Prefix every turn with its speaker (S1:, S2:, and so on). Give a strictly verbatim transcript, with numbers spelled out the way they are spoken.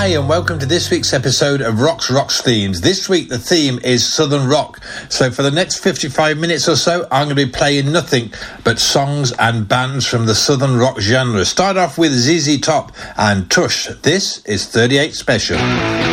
S1: Hi and welcome to this week's episode of Rock's Rocks Themes. This week the theme is Southern Rock. So for the next fifty-five minutes or so, I'm going to be playing nothing but songs and bands from the Southern Rock genre. Start off with Z Z Top and Tush. This is thirty-eight Special.